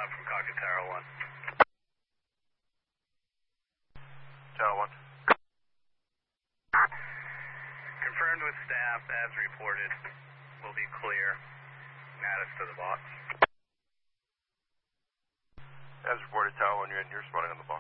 from Cockpit Tower 1. Tower 1. Confirmed with staff as reported. Will be clear. Add us to the box. As reported, Tower 1, you're responding on the box.